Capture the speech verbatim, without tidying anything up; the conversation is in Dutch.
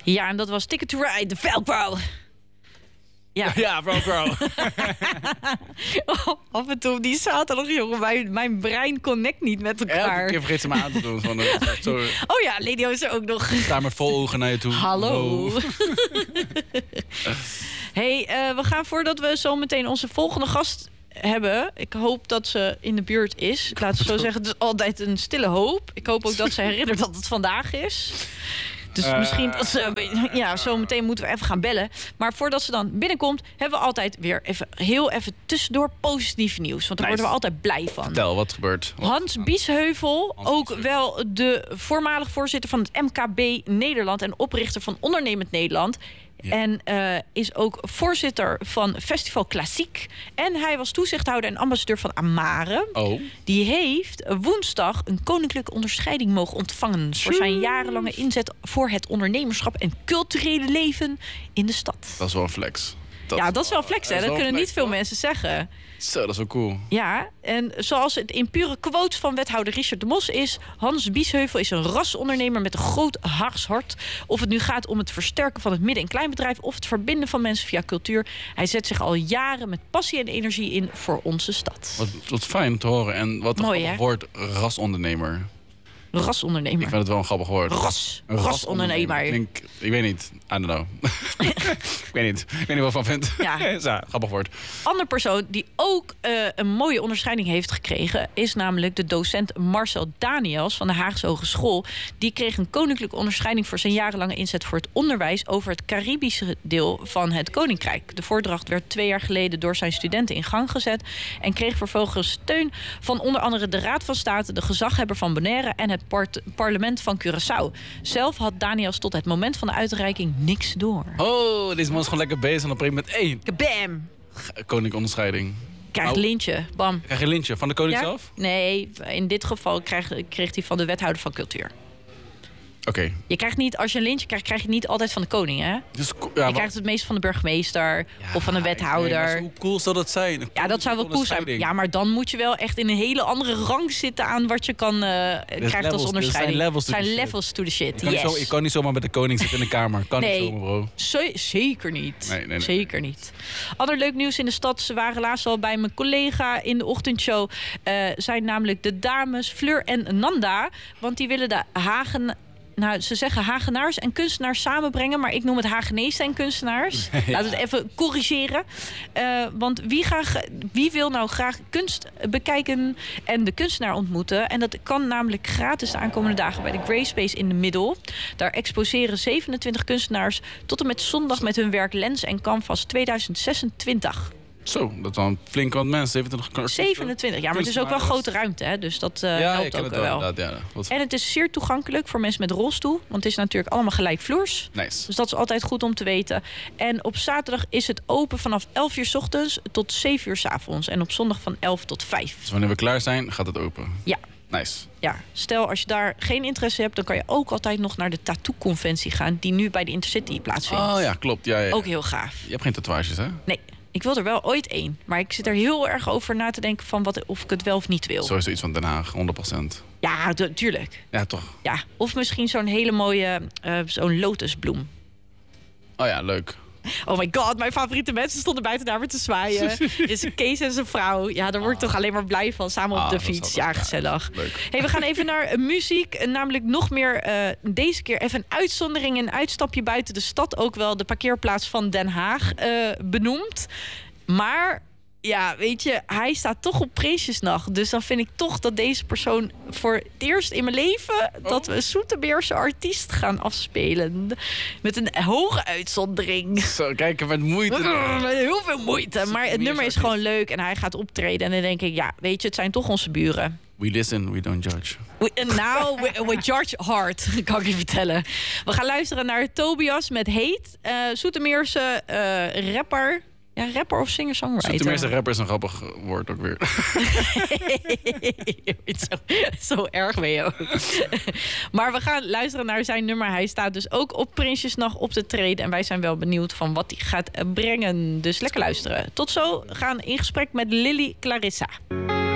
Ja, en dat was Ticket to Ride, de Velcro. Ja, ja Velcro. oh, af en toe op die zaterdag, jongen, mijn, mijn brein connect niet met elkaar. Elke keer vergeet ze me aan te doen. Van, uh, zo, oh ja, Lydia is er ook nog. Ik sta met vol ogen naar je toe. Hallo. hey, uh, we gaan voordat we zo meteen onze volgende gast hebben. Ik hoop dat ze in de buurt is. Ik laat het zo zeggen, het is altijd een stille hoop. Ik hoop ook dat ze herinnert dat het vandaag is. Dus uh, misschien dat ze, ja, zo meteen moeten we even gaan bellen. Maar voordat ze dan binnenkomt, hebben we altijd weer even heel even tussendoor positief nieuws. Want daar nice. worden we altijd blij van. Vertel, wat gebeurt? Wat? Hans Biesheuvel, Hans ook Biesheuvel. wel de voormalig voorzitter van het M K B Nederland en oprichter van Ondernemend Nederland. Ja. En uh, is ook voorzitter van Festival Klassiek. En hij was toezichthouder en ambassadeur van Amare. Oh. Die heeft woensdag een koninklijke onderscheiding mogen ontvangen voor zijn jarenlange inzet voor het ondernemerschap en culturele leven in de stad. Dat is wel een flex. Dat ja, dat is wel flex, hè? Dat, dat kunnen flex, niet veel toch? mensen zeggen. Zo, dat is wel cool. Ja, en zoals het in pure quotes van wethouder Richard de Mos is, Hans Biesheuvel is een rasondernemer met een groot Haags hart. Of het nu gaat om het versterken van het midden- en kleinbedrijf of het verbinden van mensen via cultuur. Hij zet zich al jaren met passie en energie in voor onze stad. Wat, wat fijn om te horen. En wat een woord rasondernemer. Rasondernemer. Ik vind het wel een grappig woord. Ras. Rasondernemer. Ik, denk, ik weet niet. I don't know. ik weet niet. Ik weet niet wat van vind. Ja. ja, grappig woord. Ander persoon die ook uh, een mooie onderscheiding heeft gekregen is namelijk de docent Marcel Daniels van de Haagse Hogeschool. Die kreeg een koninklijke onderscheiding voor zijn jarenlange inzet voor het onderwijs over het Caribische deel van het Koninkrijk. De voordracht werd twee jaar geleden door zijn studenten in gang gezet en kreeg vervolgens steun van onder andere de Raad van State, de gezaghebber van Bonaire en het part- parlement van Curaçao. Zelf had Daniels tot het moment van de uitreiking niks door. Oh, deze man is gewoon lekker bezig en op een gegeven moment, één. Kabam! Koninklijke onderscheiding. Krijg een lintje, bam. Krijg je een lintje van de koning ja? zelf? Nee, in dit geval kreeg, kreeg hij van de wethouder van cultuur. Oké. Okay. Je krijgt niet, als je een lintje krijgt, krijg je het niet altijd van de koning, hè? Dus, ja, je maar... krijgt het meest van de burgemeester ja, of van een wethouder. Nee, hoe cool zou dat zijn? Cool, ja, dat zou wel cool zijn. Ja, maar dan moet je wel echt in een hele andere rang zitten aan wat je kan uh, krijgt als onderscheiding. Er zijn levels to, zijn the, levels shit. to the shit. Je kan, yes. zo, je kan niet zomaar met de koning zitten in de kamer. Kan nee, niet zomaar, bro. Zo, zeker niet. Nee, nee, nee. Zeker niet. Ander leuk nieuws in de stad. Ze waren laatst al bij mijn collega in de ochtendshow. Uh, zijn namelijk de dames Fleur en Nanda. Want die willen de Hagen... Nou, ze zeggen Hagenaars en kunstenaars samenbrengen, maar ik noem het Hagenezen en kunstenaars. Ja. Laten we het even corrigeren. Uh, want wie, graag, wie wil nou graag kunst bekijken en de kunstenaar ontmoeten? En dat kan namelijk gratis de aankomende dagen bij de Grey Space in de Middel. Daar exposeren zevenentwintig kunstenaars tot en met zondag met hun werk Lens en Canvas tweeduizend zesentwintig. Zo, dat is wel een flink wat mensen. zevenentwintig, zevenentwintig, ja, maar het is ook wel grote ruimte, hè, dus dat uh, ja, helpt ook wel. wel. Ja, en het is zeer toegankelijk voor mensen met rolstoel, want het is natuurlijk allemaal gelijkvloers. Nice. Dus dat is altijd goed om te weten. En op zaterdag is het open vanaf elf uur 's ochtends tot zeven uur 's avonds. En op zondag van elf tot vijf. Dus wanneer we klaar zijn, gaat het open? Ja. Nice. Ja, stel als je daar geen interesse hebt, dan kan je ook altijd nog naar de tattoo-conventie gaan die nu bij de Intercity plaatsvindt. Oh ja, klopt. Ja, ja. Ook heel gaaf. Je hebt geen tatoeages, hè? Nee. Ik wil er wel ooit één. Maar ik zit er heel erg over na te denken van wat, of ik het wel of niet wil. Sowieso iets van Den Haag, honderd procent. Ja, tu- tuurlijk. Ja, toch? Ja, of misschien zo'n hele mooie, uh, zo'n lotusbloem. Oh ja, leuk. Oh my god, mijn favoriete mensen stonden buiten daar weer te zwaaien. Is een Kees en zijn vrouw. Ja, daar word ik ah. toch alleen maar blij van. Samen op ah, de fiets. Ja, gezellig. Ja, hey, we gaan even naar uh, muziek. Namelijk nog meer, uh, deze keer even een uitzondering. Een uitstapje buiten de stad. Ook wel de parkeerplaats van Den Haag uh, benoemd. Maar... ja, weet je, hij staat toch op Prinsjesnacht. Dus dan vind ik toch dat deze persoon voor het eerst in mijn leven... Oh. dat we een Soetermeerse artiest gaan afspelen. Met een hoge uitzondering. Zo, kijk, met moeite. Met heel veel moeite. Maar het nummer is gewoon leuk en hij gaat optreden. En dan denk ik, ja, weet je, het zijn toch onze buren. We listen, we don't judge. We, nou, we, we judge hard, kan ik je vertellen. We gaan luisteren naar Tobias met Heet. Uh, Soetermeerse uh, rapper... Ja, rapper of singer-songwriter. Soetermeerse rapper is een grappig woord ook weer. zo, zo erg ben je ook. Maar we gaan luisteren naar zijn nummer. Hij staat dus ook op Prinsjesnacht op te treden. En wij zijn wel benieuwd van wat hij gaat brengen. Dus lekker luisteren. Tot zo, gaan in gesprek met Lily Clarissa.